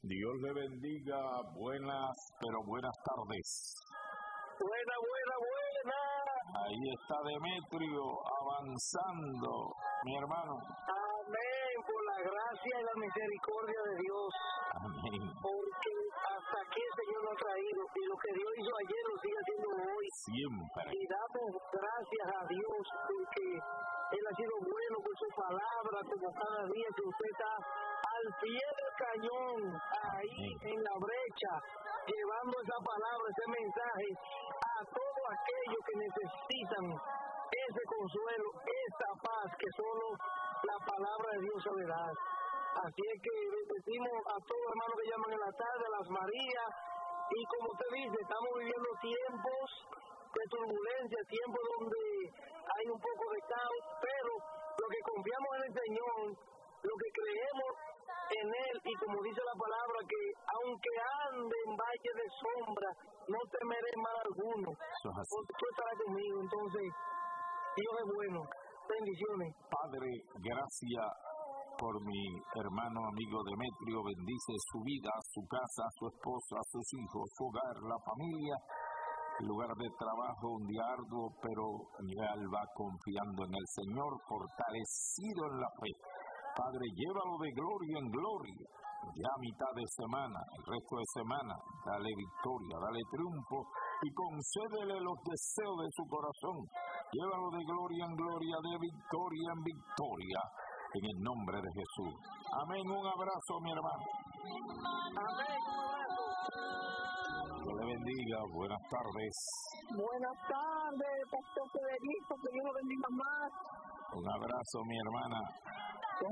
Dios le bendiga, buenas, pero buenas tardes. Buena. Ahí está Demetrio avanzando, mi hermano. Amén, por la gracia y la misericordia de Dios. Amén. Porque hasta aquí el Señor nos ha traído y lo que Dios hizo ayer lo sigue haciendo hoy. Siempre. Y damos gracias a Dios porque Él ha sido bueno con su palabra, como cada día que usted está al pie del cañón, ahí en la brecha, llevando esa palabra, ese mensaje a todos aquellos que necesitan ese consuelo, esa paz que solo la palabra de Dios sabe dar. Así es que bendecimos a todos los hermanos que llaman en la tarde, a las Marías, y como usted dice, estamos viviendo tiempos de turbulencia, tiempos donde hay un poco de caos, pero lo que confiamos en el Señor, lo que creemos en Él, y como dice la palabra, que aunque ande en valle de sombra, no temeré mal alguno, porque tú estarás conmigo. Entonces, Dios es bueno. Bendiciones. Padre, gracias por mi hermano amigo Demetrio. Bendice su vida, su casa, su esposa, sus hijos, su hogar, la familia, el lugar de trabajo, un día arduo, pero él va confiando en el Señor, fortalecido en la fe. Padre, llévalo de gloria en gloria, ya mitad de semana, el resto de semana, dale victoria, dale triunfo y concédele los deseos de su corazón. Llévalo de gloria en gloria, de victoria en victoria, en el nombre de Jesús. Amén, un abrazo, mi hermano. Amén, un abrazo. Dios le bendiga, buenas tardes. Buenas tardes, Pastor Federico, que Dios lo bendiga más. Un abrazo, mi hermana.